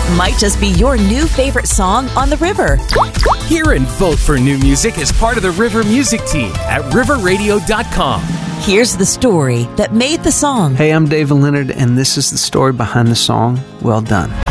it might just be your new favorite song on the river. Hear and vote for new music as part of the River Music Team at riverradio.com. Here's the story that made the song. Hey, I'm David Leonard, and this is the story behind the song, Well Done.